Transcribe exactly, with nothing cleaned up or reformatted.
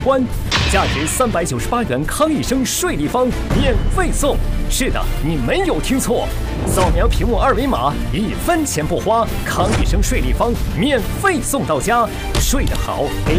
关，价值三百九十八元康益生睡立方免费送。是的，你没有听错，扫描屏幕二维码，一分钱不花，康益生睡立方免费送到家。睡得好，给